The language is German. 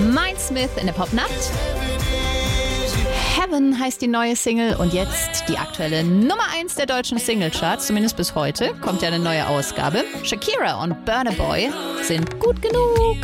Mindsmith in der Popnacht. Heaven heißt die neue Single und jetzt die aktuelle Nummer 1 der deutschen Singlecharts, zumindest bis heute. Kommt ja eine neue Ausgabe. Shakira und Burna Boy sind gut genug.